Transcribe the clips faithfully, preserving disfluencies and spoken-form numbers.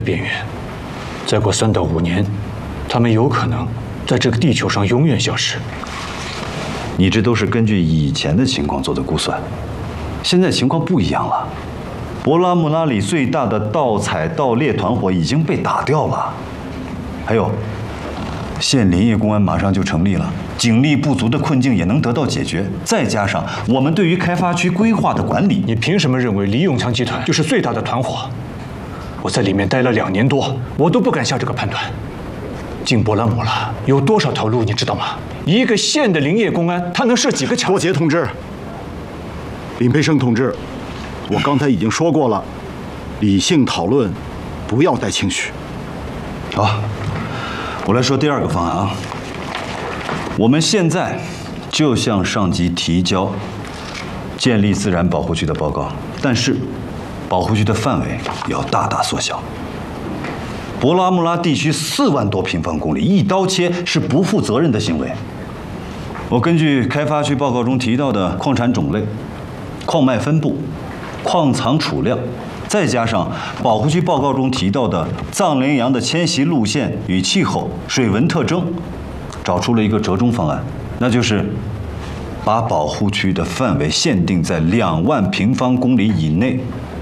边缘，再过三到五年，他们有可能在这个地球上永远消失。 你这都是根据以前的情况做的估算，现在情况不一样了。博拉穆拉里最大的盗采盗猎团伙已经被打掉了，还有，县林业公安马上就成立了，警力不足的困境也能得到解决。再加上我们对于开发区规划的管理， 你凭什么认为李永强集团就是最大的团伙？我在里面待了两年多，我都不敢下这个判断。进博拉姆拉有多少条路，你知道吗？一个县的林业公安，他能设几个墙？ 多杰同志，林培生同志，我刚才已经说过了，理性讨论，不要带情绪。 好，我来说第二个方案啊。我们现在就向上级提交建立自然保护区的报告，但是保护区的范围要大大缩小。博拉穆拉地区四万多平方公里，一刀切是不负责任的行为。我根据开发区报告中提到的矿产种类、矿脉分布、矿藏储量，再加上保护区报告中提到的藏羚羊的迁徙路线与气候、水文特征，找出了一个折中方案，那就是把保护区的范围限定在两万平方公里以内。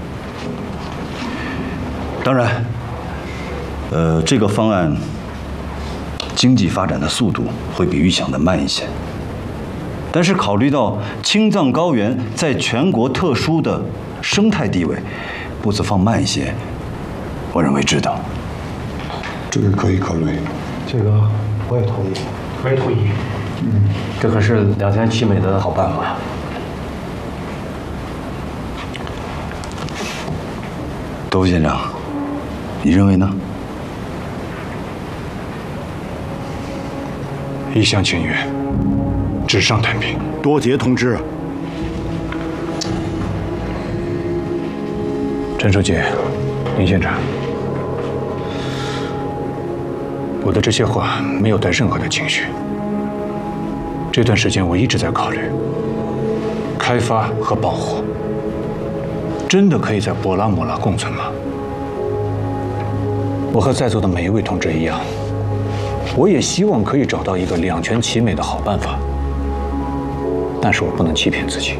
当然，呃，这个方案经济发展的速度会比预想的慢一些，但是考虑到青藏高原在全国特殊的生态地位，步子放慢一些，我认为值得。 这个可以考虑。 这个我也同意， 我也同意。 嗯，这可是两全其美的好办法。 窦副县长，你认为呢？ 一厢情愿，纸上谈兵。 多杰同志， 陈书记、林县长，我的这些话没有带任何的情绪。这段时间我一直在考虑，开发和保护真的可以在博拉姆拉共存吗？我和在座的每一位同志一样，我也希望可以找到一个两全其美的好办法，但是我不能欺骗自己。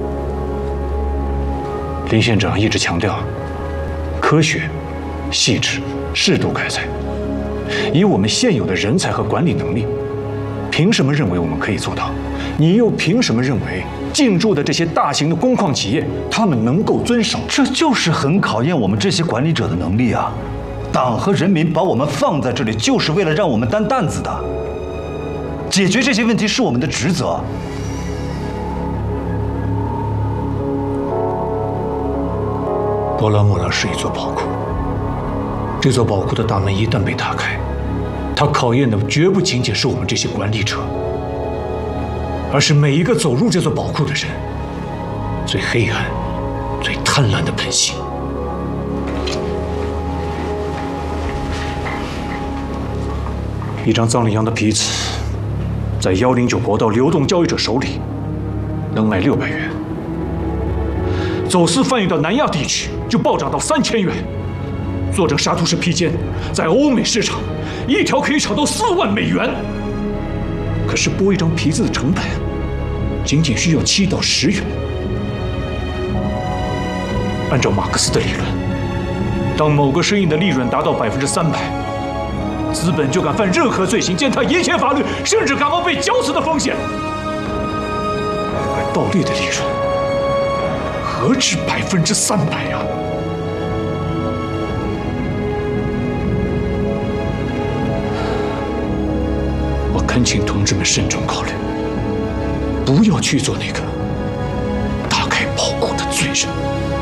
林县长一直强调科学、细致、适度开采，以我们现有的人才和管理能力，凭什么认为我们可以做到？你又凭什么认为进驻的这些大型的工矿企业，他们能够遵守？ 这就是很考验我们这些管理者的能力啊！党和人民把我们放在这里，就是为了让我们担担子的。解决这些问题是我们的职责。 博拉穆拉是一座宝库，这座宝库的大门一旦被打开，它考验的绝不仅仅是我们这些管理者，而是每一个走入这座宝库的人最黑暗、最贪婪的本性。一张藏羚羊的皮子，在幺零九国道流动交易者手里，能卖六百元；走私贩运到南亚地区，就暴涨到三千元。做成沙图式披肩，在欧美市场，一条可以炒到四万美元。可是剥一张皮子的成本，仅仅需要七到十元。按照马克思的理论，当某个生意的利润达到百分之三百，资本就敢犯任何罪行，践踏一切法律，甚至敢冒被绞死的风险。而盗猎的利润何止百分之三百呀？我恳请同志们慎重考虑，不要去做那个打开宝库的罪人。